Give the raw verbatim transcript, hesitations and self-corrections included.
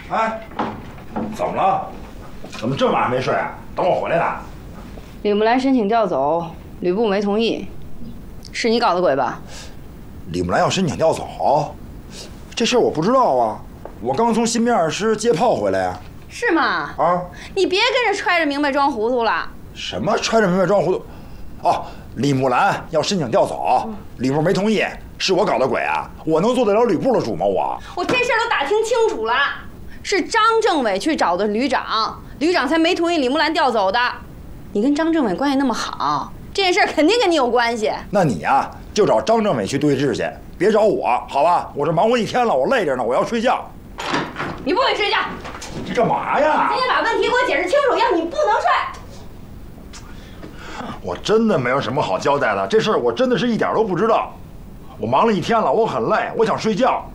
哎，怎么了？怎么这么晚还没睡啊？等我回来呢。 李木兰申请调走，吕布没同意，是你搞的鬼吧？ 李木兰要申请调走，这事儿我不知道啊。我刚从新编二师接炮回来呀。 是吗？ 啊！ 你别跟着揣着明白装糊涂了。 什么揣着明白装糊涂？哦，李木兰要申请调走，嗯、吕布没同意，是我搞的鬼啊！我能做得了吕布的主吗？我我这事儿都打听清楚了，是张政委去找的旅长，旅长才没同意李木兰调走的。你跟张政委关系那么好，这件事肯定跟你有关系。 那你呀、啊，就找张政委去对质去，别找我，好吧？我这忙活一天了，我累着呢，我要睡觉。 你不许睡觉！ 你干嘛呀？ 今天把问题给我解释清楚，要你不能睡。 我真的没有什么好交代的，这事儿我真的是一点都不知道。我忙了一天了，我很累，我想睡觉。